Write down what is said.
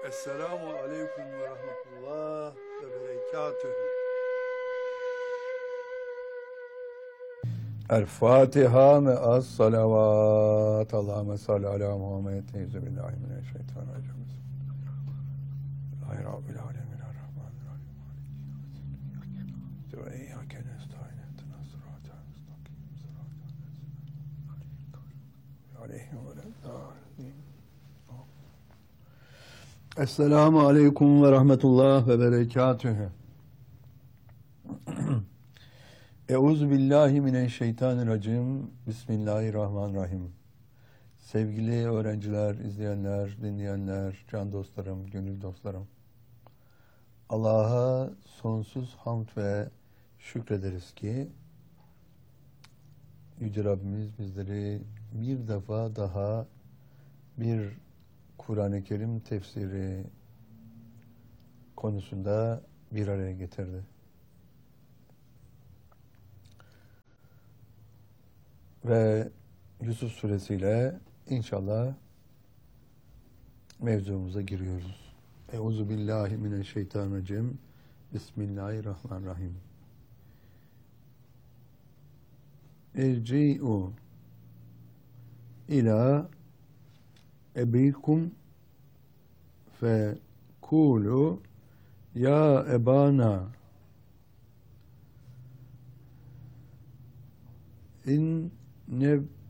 Esselamu aleyküm ve rahmetullah ve berekatühü. El Fatiha me'as salavat. Allahümme salli ala Muhammed. Euzubillahimineşşeytanirracim. Bismillahirrahmanirrahim. Rabbil alemin. Errahmanirrahim. Ve iyyake nestaîn. İhdinas sıratal müstakîm. Aleyhim ve leddâlin. Esselamu aleyküm ve rahmetullah ve berekatühü. Euzubillahimineşşeytanirracim. Bismillahirrahmanirrahim. Sevgili öğrenciler, izleyenler, dinleyenler, can dostlarım, gönül dostlarım. Allah'a sonsuz hamd ve şükrederiz ki Yüce Rabbimiz bizleri bir defa daha bir Kur'an-ı Kerim tefsiri konusunda bir araya getirdi. Ve Yusuf suresiyle inşallah mevzumuza giriyoruz. Euzubillahimineşşeytanirracim. Bismillahirrahmanirrahim. İrci'u ila ebikum fe kulu ya ebana in